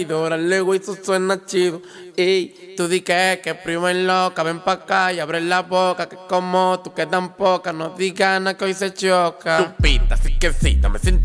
Órale, güey, eso suena chido. Ey, tú di que primo es loca, ven pa' acá y abre la boca. Que como tú que tan poca, no digas nada que hoy se choca. Tu pita, así que sí, dame sin